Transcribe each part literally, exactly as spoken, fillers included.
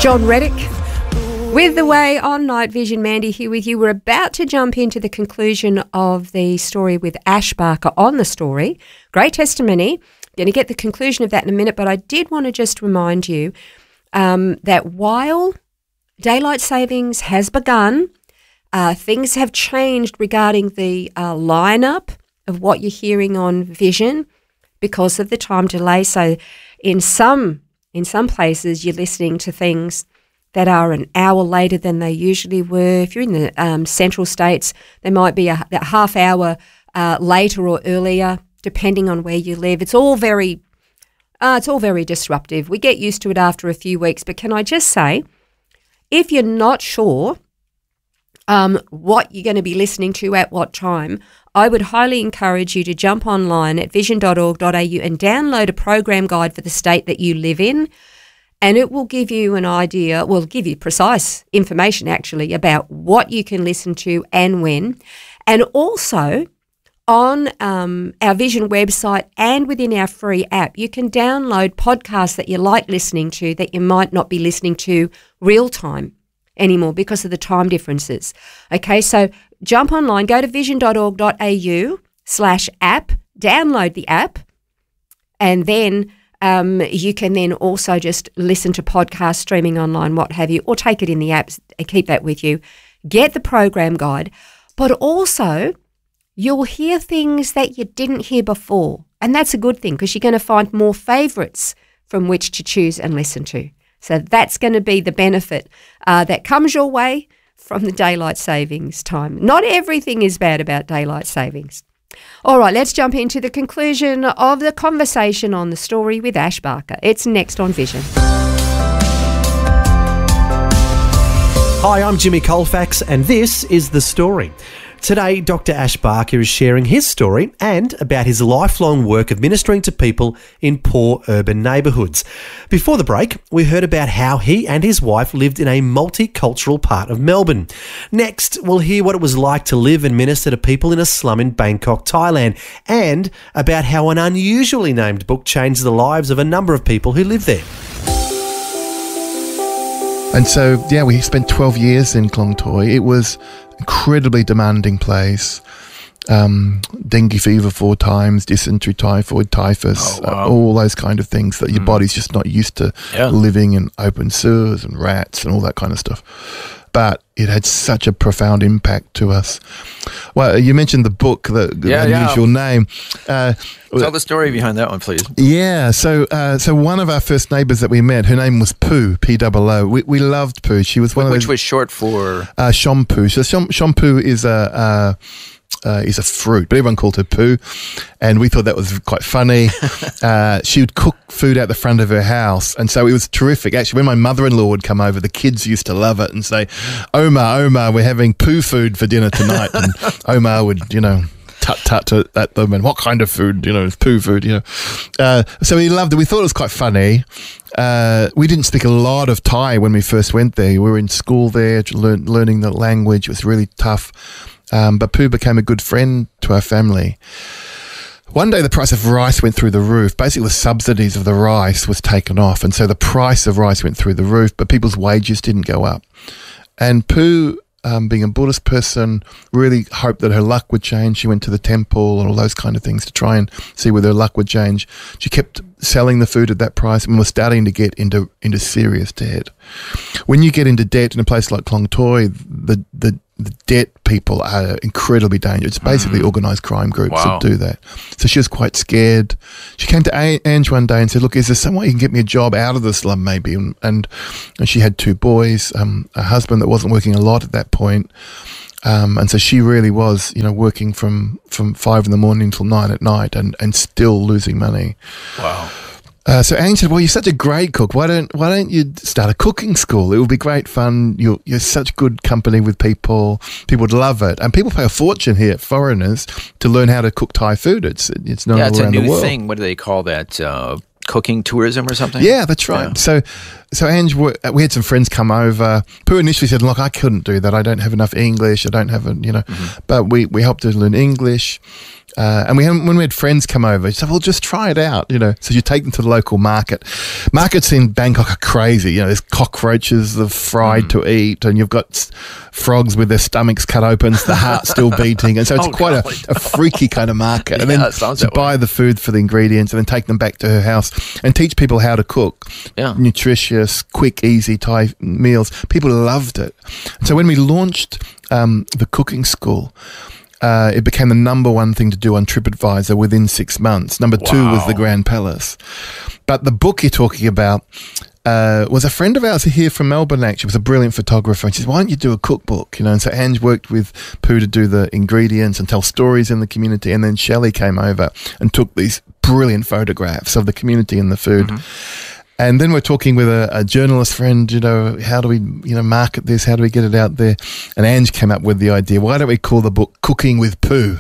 John Reddick with The Way on Night Vision. Mandy here with you. We're about to jump into the conclusion of the story with Ash Barker on the story. Great testimony. Going to get the conclusion of that in a minute, but I did want to just remind you um, that while daylight savings has begun, uh, things have changed regarding the uh, lineup of what you're hearing on Vision because of the time delay. So in some in some places you're listening to things that are an hour later than they usually were. If you're in the um, central states, they might be a, a half hour uh, later or earlier, depending on where you live. It's all very, uh, it's all very disruptive. We get used to it after a few weeks. But can I just say, if you're not sure um, what you're going to be listening to at what time, I would highly encourage you to jump online at vision dot org dot a u and download a program guide for the state that you live in. And it will give you an idea, will give you precise information actually about what you can listen to and when. And also on um, our Vision website and within our free app, you can download podcasts that you like listening to that you might not be listening to real time anymore because of the time differences. Okay, so jump online, go to vision dot org dot a u slash app, download the app, and then Um, you can then also just listen to podcasts, streaming online, what have you, or take it in the apps and keep that with you. Get the program guide, but also you'll hear things that you didn't hear before. And that's a good thing because you're going to find more favourites from which to choose and listen to. So that's going to be the benefit uh, that comes your way from the daylight savings time. Not everything is bad about daylight savings. All right, let's jump into the conclusion of the conversation on the story with Ash Barker. It's next on Vision. Hi, I'm Jimmy Colfax, and this is The Story. Today, Doctor Ash Barker is sharing his story and about his lifelong work of ministering to people in poor urban neighbourhoods. Before the break, we heard about how he and his wife lived in a multicultural part of Melbourne. Next, we'll hear what it was like to live and minister to people in a slum in Bangkok, Thailand, and about how an unusually named book changed the lives of a number of people who live there. And so, yeah, we spent twelve years in Klong Toi. It was incredibly demanding place. Um, dengue fever four times, dysentery, typhoid, typhus, oh, wow. uh, all those kind of things that your mm. body's just not used to yeah. living in open sewers and rats and all that kind of stuff. But it had such a profound impact to us. Well, you mentioned the book, the, the yeah, unusual yeah. name. Uh, Tell the story behind that one, please. Yeah, so uh, so one of our first neighbours that we met, her name was Pooh, P O O. We we loved Pooh. She was one Which of those, was short for uh, shampoo. So sham- shampoo is a uh, uh, is a fruit, but everyone called her Pooh, and we thought that was quite funny. uh, she would cook food out the front of her house, and so it was terrific. Actually, when my mother-in-law would come over, the kids used to love it and say, "Omar, Omar, we're having Pooh food for dinner tonight," and Omar would, you know, tut tut at them, and what kind of food, you know, it's poo food, you know. Uh, so we loved it. We thought it was quite funny. Uh, we didn't speak a lot of Thai when we first went there. We were in school there, learn, learning the language. It was really tough. Um, but Pooh became a good friend to our family. One day the price of rice went through the roof. Basically, the subsidies of the rice was taken off, and so the price of rice went through the roof, but people's wages didn't go up. And Pooh, Um, being a Buddhist person, really hoped that her luck would change. She went to the temple and all those kind of things to try and see whether her luck would change. She kept selling the food at that price and was starting to get into into serious debt. When you get into debt in a place like Klong Toi, the the, the debt people are incredibly dangerous. It's basically mm. organised crime groups wow. that do that. So she was quite scared. She came to Ange one day and said, "Look, is there some way you can get me a job out of the slum maybe?" And, and, and she had two boys, um, a husband that wasn't working a lot at that point. Um, and so she really was, you know, working from, from five in the morning until nine at night and, and still losing money. Wow. Uh, so Ange said, "Well, you're such a great cook. Why don't Why don't you start a cooking school? It would be great fun. You're You're such good company with people. People would love it, and people pay a fortune here, foreigners, to learn how to cook Thai food. It's it's known yeah, all it's around a new the world. thing. What do they call that? Uh, cooking tourism or something? Yeah, that's right. Yeah. So, so Ange, we had some friends come over. Pooh initially said, "Look, I couldn't do that. I don't have enough English. I don't have a, you know." Mm-hmm. But we we helped her learn English. Uh, and we had, when we had friends come over, he said, well, just try it out, you know. So you take them to the local market. Markets in Bangkok are crazy. You know, there's cockroaches that are fried mm. to eat, and you've got s- frogs with their stomachs cut open, the heart still beating. And so it's oh, quite a, a freaky kind of market. And yeah, then to buy way. the food for the ingredients and then take them back to her house and teach people how to cook. Yeah. Nutritious, quick, easy Thai meals. People loved it. And so when we launched um, the cooking school, Uh, it became the number one thing to do on TripAdvisor within six months. Number wow. two was the Grand Palace. But the book you're talking about uh, was a friend of ours here from Melbourne, actually. Was a brilliant photographer. And she said, why don't you do a cookbook? You know, and so Ange worked with Pooh to do the ingredients and tell stories in the community. And then Shelley came over and took these brilliant photographs of the community and the food. Mm-hmm. And then we're talking with a, a journalist friend, you know, how do we, you know, market this? How do we get it out there? And Ange came up with the idea, why don't we call the book Cooking with Pooh?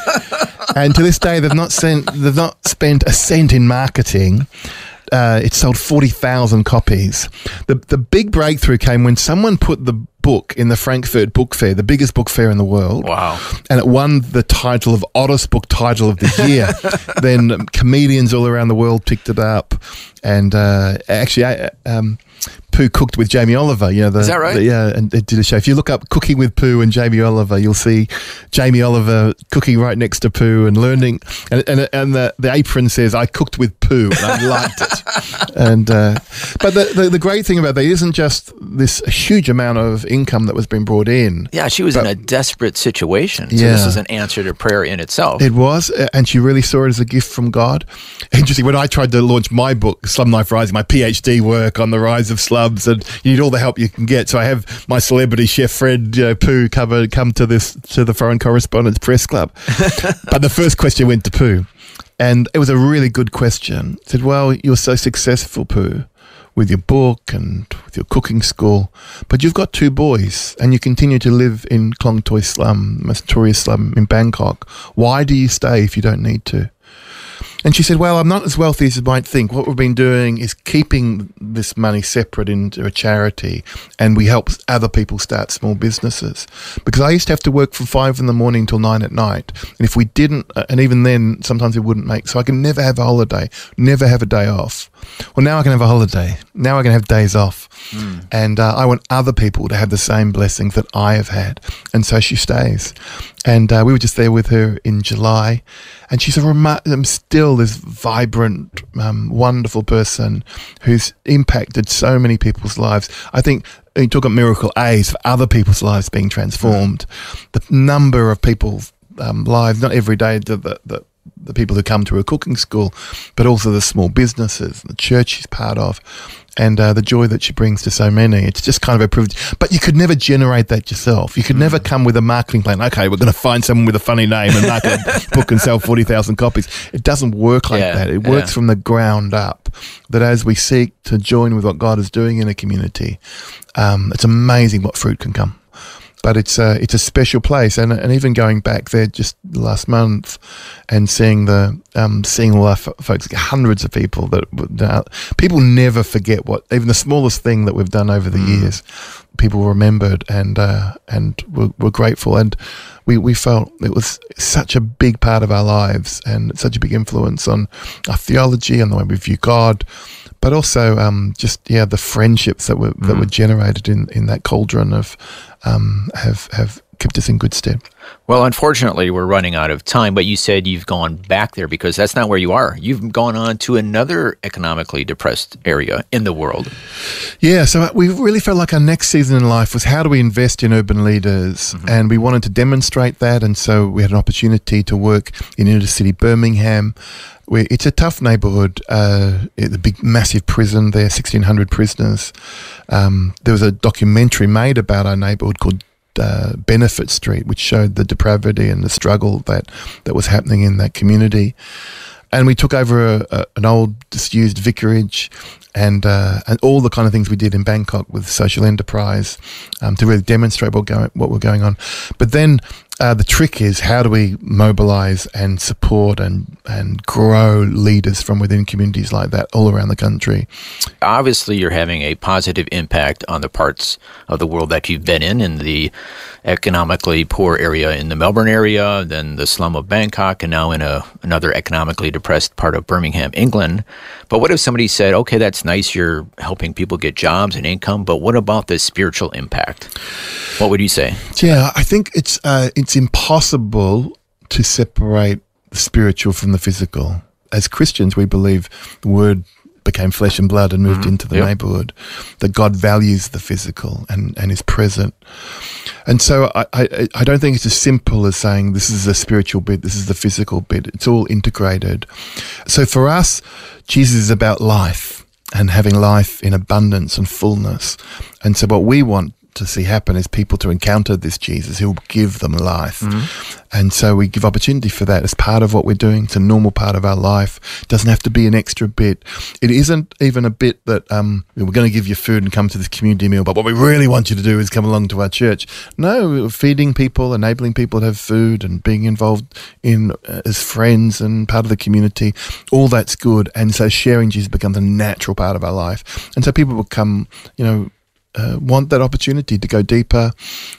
And to this day, they've not sent, they've not spent a cent in marketing. Uh, it sold forty thousand copies. The the big breakthrough came when someone put the book in the Frankfurt Book Fair, the biggest book fair in the world. Wow. And it won the title of Oddest Book Title of the Year. Then um, comedians all around the world picked it up. And uh, actually, I, um, Pooh cooked with Jamie Oliver. You know, the, Is that right? The, yeah, and it did a show. If you look up Cooking with Pooh and Jamie Oliver, you'll see Jamie Oliver cooking right next to Pooh and learning. And and, and the, the apron says, I cooked with Pooh, and I liked it. And uh, But the, the, the great thing about that isn't just this huge amount of income that was being brought in. Yeah, she was but, in a desperate situation. So yeah. this is an answer to prayer in itself. It was, and she really saw it as a gift from God. Interesting, when I tried to launch my book, Slum Life Rising, my PhD work on the rise of slums, and you need all the help you can get. So I have my celebrity chef friend, you know, Pooh, come, come to this to the Foreign Correspondents Press Club. But the first question went to Pooh, and it was a really good question. It said, well, you're so successful, Pooh, with your book and with your cooking school, but you've got two boys and you continue to live in Klong Toi slum, Mastoria slum in Bangkok. Why do you stay if you don't need to? And she said, well, I'm not as wealthy as you might think. What we've been doing is keeping this money separate into a charity, and we help other people start small businesses. Because I used to have to work from five in the morning till nine at night. And if we didn't, and even then, sometimes it wouldn't make, so I can never have a holiday, never have a day off. Well, now I can have a holiday. Now I can have days off. Mm. And uh, I want other people to have the same blessings that I have had. And so she stays. And uh, we were just there with her in July. And she's a remar- um, still this vibrant, um, wonderful person who's impacted so many people's lives. I think you talk about Miracle A's for other people's lives being transformed. Mm. The number of people's um, lives, not every day, the, the, the the people who come to her cooking school, but also the small businesses, the church she's part of, and uh, the joy that she brings to so many. It's just kind of a privilege. But you could never generate that yourself. You could mm. never come with a marketing plan. Okay, we're going to find someone with a funny name and market a book and sell forty thousand copies. It doesn't work like yeah, that. It works yeah. from the ground up, that as we seek to join with what God is doing in a community, um, it's amazing what fruit can come. But it's a, it's a special place, and and even going back there just last month, and seeing the um, seeing all our f- folks, hundreds of people that uh, people never forget what even the smallest thing that we've done over the mm. years. People remembered and uh, and were, were grateful, and we, we felt it was such a big part of our lives and such a big influence on our theology and the way we view God. But also, um, just yeah, the friendships that were mm. that were generated in, in that cauldron of um, have have kept us in good stead. Well, unfortunately, we're running out of time. But you said you've gone back there because that's not where you are. You've gone on to another economically depressed area in the world. Yeah, so we really felt like our next season in life was how do we invest in urban leaders, mm-hmm. and we wanted to demonstrate that. And so we had an opportunity to work in inner city Birmingham. Where it's a tough neighbourhood, uh, the big, massive prison there, sixteen hundred prisoners. Um, there was a documentary made about our neighbourhood called uh, Benefit Street, which showed the depravity and the struggle that, that was happening in that community. And we took over a, a, an old disused vicarage, and uh, and all the kind of things we did in Bangkok with social enterprise um, to really demonstrate what going what were going on. But then Uh, the trick is, how do we mobilise and support and, and grow leaders from within communities like that all around the country? Obviously, you're having a positive impact on the parts of the world that you've been in, in the economically poor area in the Melbourne area, then the slum of Bangkok, and now in a, another economically depressed part of Birmingham, England. But what if somebody said, okay, that's nice, you're helping people get jobs and income, but what about the spiritual impact? What would you say? Yeah, I think it's uh, it's impossible to separate the spiritual from the physical. As Christians, we believe the Word became flesh and blood and moved mm-hmm. into the yep. neighbourhood, that God values the physical and, and is present. And so I, I, I don't think it's as simple as saying this is the spiritual bit, this is the physical bit. It's all integrated. So for us, Jesus is about life and having life in abundance and fullness. And so what we want to see happen is people to encounter this Jesus who will give them life. Mm-hmm. And so we give opportunity for that as part of what we're doing. It's a normal part of our life. It doesn't have to be an extra bit. It isn't even a bit that um, we're going to give you food and come to this community meal, but what we really want you to do is come along to our church. No, feeding people, enabling people to have food and being involved in uh, as friends and part of the community, all that's good. And so sharing Jesus becomes a natural part of our life. And so people will come, you know, Uh, want that opportunity to go deeper.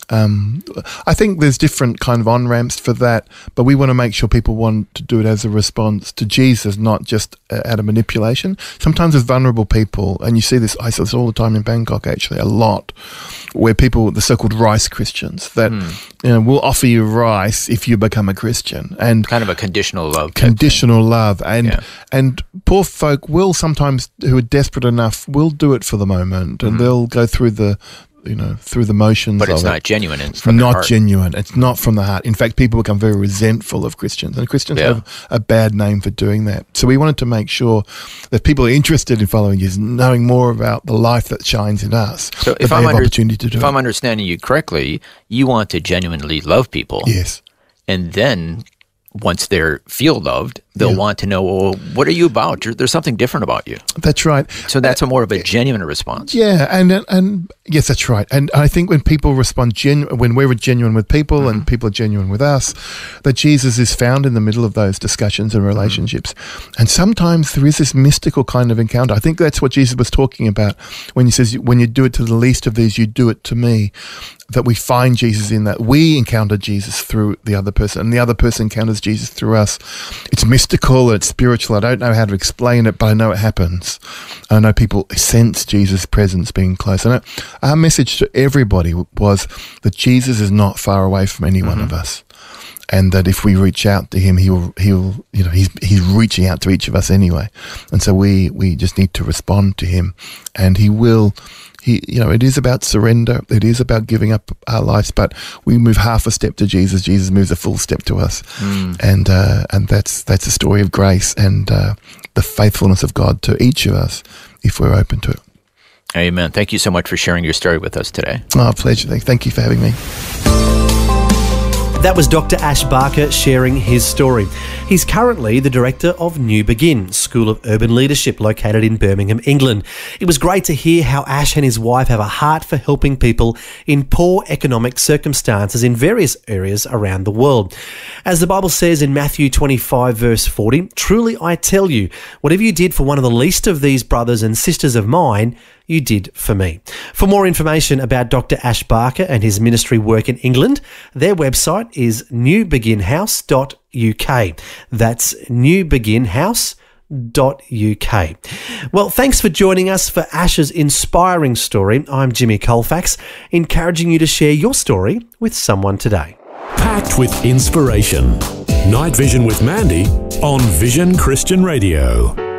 Um, I think there's different kind of on-ramps for that, but we want to make sure people want to do it as a response to Jesus, not just uh, out of manipulation. Sometimes with vulnerable people, and you see this, I see this all the time in Bangkok actually, a lot, where people, the so-called rice Christians, that mm. you know, will offer you rice if you become a Christian. And kind of a conditional love. Conditional love. And, yeah. and poor folk will sometimes, who are desperate enough, will do it for the moment, and mm. they'll go through through the, you know, through the motions. But it's of not it. genuine. It's from not the heart. genuine. It's not from the heart. In fact, people become very resentful of Christians, and Christians yeah. have a bad name for doing that. So we wanted to make sure that people are interested in following Jesus, knowing more about the life that shines in us. So if I'm, under, opportunity to do if it. I'm understanding you correctly, you want to genuinely love people. Yes. And then once they feel loved, they'll yeah. want to know, well, what are you about? You're, there's something different about you. That's right. So that's a more of a genuine response. Yeah, and and yes, that's right. And I think when people respond, genu- when we're genuine with people mm-hmm. and people are genuine with us, that Jesus is found in the middle of those discussions and relationships. Mm-hmm. And sometimes there is this mystical kind of encounter. I think that's what Jesus was talking about when he says, when you do it to the least of these, you do it to me. That we find Jesus in that. We encounter Jesus through the other person, and the other person encounters Jesus through us. It's mystical, it's spiritual. I don't know how to explain it, but I know it happens. I know people sense Jesus' presence being close. And our message to everybody was that Jesus is not far away from any one mm-hmm. of us, and that if we reach out to him, he will, he will, you know, he's he's reaching out to each of us anyway. And so we we just need to respond to him, and he will. He, you know, it is about surrender. It is about giving up our lives, but we move half a step to Jesus. Jesus moves a full step to us, mm. and uh, and that's that's a story of grace and uh, the faithfulness of God to each of us if we're open to it. Amen. Thank you so much for sharing your story with us today. Oh, pleasure. Thank you for having me. That was Doctor Ash Barker sharing his story. He's currently the director of New Begin, School of Urban Leadership, located in Birmingham, England. It was great to hear how Ash and his wife have a heart for helping people in poor economic circumstances in various areas around the world. As the Bible says in Matthew twenty-five, verse forty, "Truly I tell you, whatever you did for one of the least of these brothers and sisters of mine, you did for me." For more information about Doctor Ash Barker and his ministry work in England, their website is new begin house dot U K. That's new begin house dot U K. Well, thanks for joining us for Ash's inspiring story. I'm Jimmy Colfax, encouraging you to share your story with someone today. Packed with inspiration. Night Vision with Mandy on Vision Christian Radio.